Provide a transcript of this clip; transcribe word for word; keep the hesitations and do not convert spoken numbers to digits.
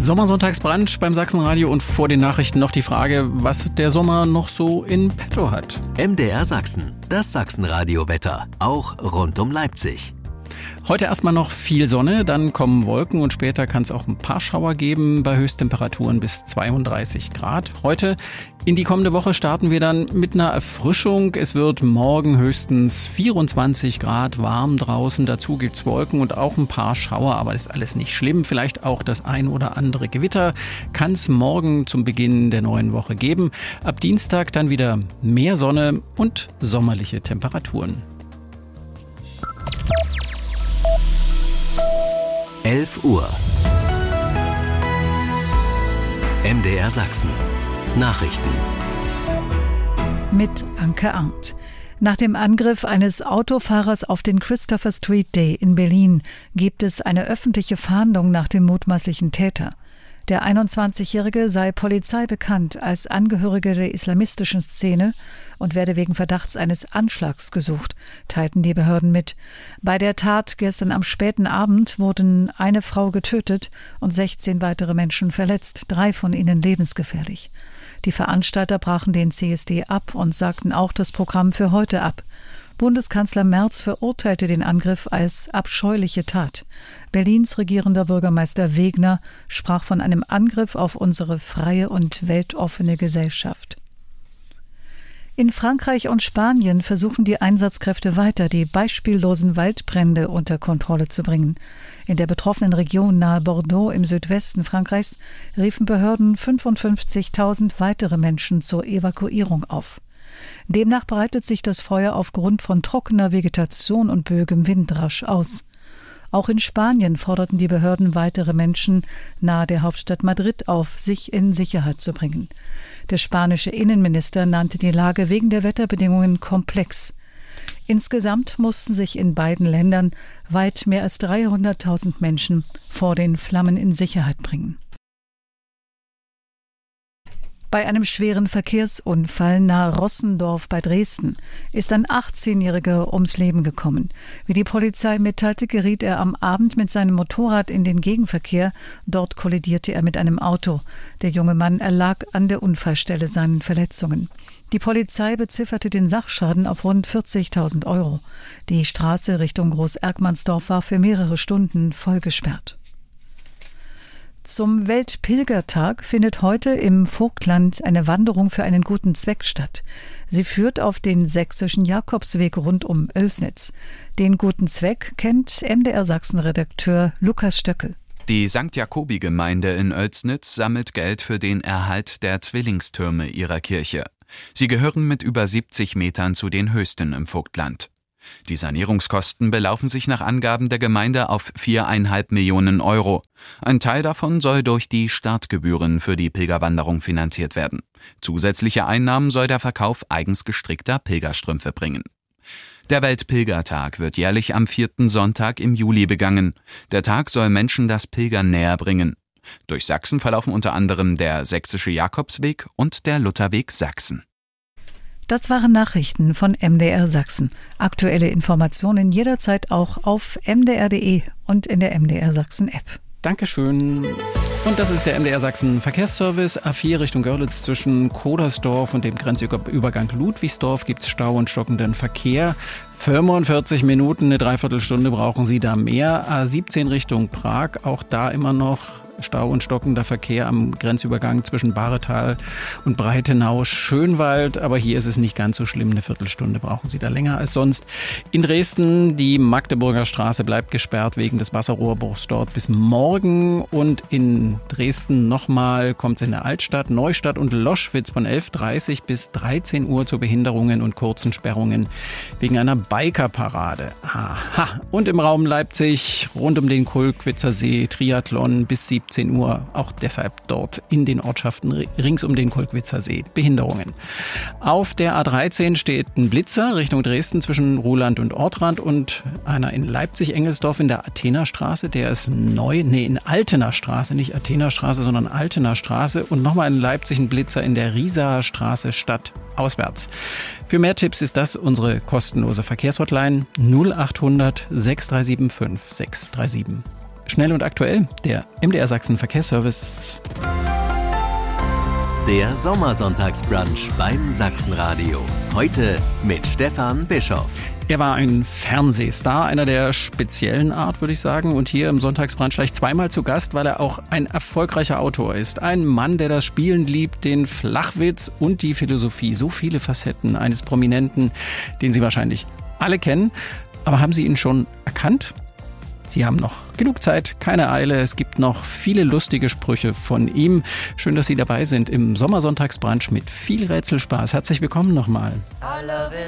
Sommersonntagsbrunch beim Sachsenradio und vor den Nachrichten noch die Frage, was der Sommer noch so in petto hat. M D R Sachsen, das Sachsenradio-Wetter, auch rund um Leipzig. Heute erstmal noch viel Sonne, dann kommen Wolken und später kann es auch ein paar Schauer geben bei Höchsttemperaturen bis zweiunddreißig Grad. Heute in die kommende Woche starten wir dann mit einer Erfrischung. Es wird morgen höchstens vierundzwanzig Grad warm draußen. Dazu gibt's Wolken und auch ein paar Schauer, aber das ist alles nicht schlimm. Vielleicht auch das ein oder andere Gewitter kann es morgen zum Beginn der neuen Woche geben. Ab Dienstag dann wieder mehr Sonne und sommerliche Temperaturen. elf Uhr. M D R Sachsen. Nachrichten. Mit Anke Arndt. Nach dem Angriff eines Autofahrers auf den Christopher Street Day in Berlin gibt es eine öffentliche Fahndung nach dem mutmaßlichen Täter. Der einundzwanzigjährige sei Polizei bekannt als Angehöriger der islamistischen Szene und werde wegen Verdachts eines Anschlags gesucht, teilten die Behörden mit. Bei der Tat gestern am späten Abend wurden eine Frau getötet und sechzehn weitere Menschen verletzt, drei von ihnen lebensgefährlich. Die Veranstalter brachen den C S D ab und sagten auch das Programm für heute ab. Bundeskanzler Merz verurteilte den Angriff als abscheuliche Tat. Berlins regierender Bürgermeister Wegner sprach von einem Angriff auf unsere freie und weltoffene Gesellschaft. In Frankreich und Spanien versuchen die Einsatzkräfte weiter, die beispiellosen Waldbrände unter Kontrolle zu bringen. In der betroffenen Region nahe Bordeaux im Südwesten Frankreichs riefen Behörden fünfundfünfzigtausend weitere Menschen zur Evakuierung auf. Demnach breitet sich das Feuer aufgrund von trockener Vegetation und böigem Wind rasch aus. Auch in Spanien forderten die Behörden weitere Menschen nahe der Hauptstadt Madrid auf, sich in Sicherheit zu bringen. Der spanische Innenminister nannte die Lage wegen der Wetterbedingungen komplex. Insgesamt mussten sich in beiden Ländern weit mehr als dreihunderttausend Menschen vor den Flammen in Sicherheit bringen. Bei einem schweren Verkehrsunfall nahe Rossendorf bei Dresden ist ein achtzehnjähriger ums Leben gekommen. Wie die Polizei mitteilte, geriet er am Abend mit seinem Motorrad in den Gegenverkehr. Dort kollidierte er mit einem Auto. Der junge Mann erlag an der Unfallstelle seinen Verletzungen. Die Polizei bezifferte den Sachschaden auf rund vierzigtausend Euro. Die Straße Richtung Groß-Erkmannsdorf war für mehrere Stunden voll gesperrt. Zum Weltpilgertag findet heute im Vogtland eine Wanderung für einen guten Zweck statt. Sie führt auf den sächsischen Jakobsweg rund um Oelsnitz. Den guten Zweck kennt M D R Sachsen-Redakteur Lukas Stöckel. Die Sankt Jakobi-Gemeinde in Oelsnitz sammelt Geld für den Erhalt der Zwillingstürme ihrer Kirche. Sie gehören mit über siebzig Metern zu den höchsten im Vogtland. Die Sanierungskosten belaufen sich nach Angaben der Gemeinde auf viereinhalb Millionen Euro. Ein Teil davon soll durch die Startgebühren für die Pilgerwanderung finanziert werden. Zusätzliche Einnahmen soll der Verkauf eigens gestrickter Pilgerstrümpfe bringen. Der Weltpilgertag wird jährlich am vierten Sonntag im Juli begangen. Der Tag soll Menschen das Pilgern näher bringen. Durch Sachsen verlaufen unter anderem der Sächsische Jakobsweg und der Lutherweg Sachsen. Das waren Nachrichten von M D R Sachsen. Aktuelle Informationen jederzeit auch auf m d r punkt d e und in der M D R Sachsen App. Dankeschön. Und das ist der M D R Sachsen Verkehrsservice. A vier Richtung Görlitz zwischen Kodersdorf und dem Grenzübergang Ludwigsdorf gibt es Stau und stockenden Verkehr. fünfundvierzig Minuten, eine Dreiviertelstunde brauchen Sie da mehr. A siebzehn Richtung Prag, auch da immer noch Stau und stockender Verkehr am Grenzübergang zwischen Bahretal und Breitenau-Schönwald. Aber hier ist es nicht ganz so schlimm. Eine Viertelstunde brauchen Sie da länger als sonst. In Dresden, die Magdeburger Straße bleibt gesperrt wegen des Wasserrohrbruchs dort bis morgen. Und in Dresden nochmal kommt es in der Altstadt, Neustadt und Loschwitz von elf Uhr dreißig bis dreizehn Uhr zu Behinderungen und kurzen Sperrungen wegen einer Bikerparade. Aha. Und im Raum Leipzig rund um den Kulkwitzer See Triathlon bis siebzehn Uhr, auch deshalb dort in den Ortschaften rings um den Kulkwitzer See Behinderungen. Auf der A dreizehn steht ein Blitzer Richtung Dresden zwischen Ruhland und Ortrand und einer in Leipzig-Engelsdorf in der Athenerstraße, der ist neu, nee, in Altener Straße, nicht Athenerstraße, sondern Altener Straße und nochmal in Leipzig ein Blitzer in der Riesaer Straße stadtauswärts. Für mehr Tipps ist das unsere kostenlose Verkehrshotline null achthundert sechs drei sieben fünf sechs drei sieben. Schnell und aktuell, der M D R Sachsen Verkehrsservice. Der Sommersonntagsbrunch beim Sachsenradio. Heute mit Stefan Bischoff. Er war ein Fernsehstar, einer der speziellen Art, würde ich sagen. Und hier im Sonntagsbrunch gleich zweimal zu Gast, weil er auch ein erfolgreicher Autor ist. Ein Mann, der das Spielen liebt, den Flachwitz und die Philosophie. So viele Facetten eines Prominenten, den Sie wahrscheinlich alle kennen. Aber haben Sie ihn schon erkannt? Sie haben noch genug Zeit, keine Eile. Es gibt noch viele lustige Sprüche von ihm. Schön, dass Sie dabei sind im Sommersonntagsbrunch mit viel Rätselspaß. Herzlich willkommen nochmal. I love it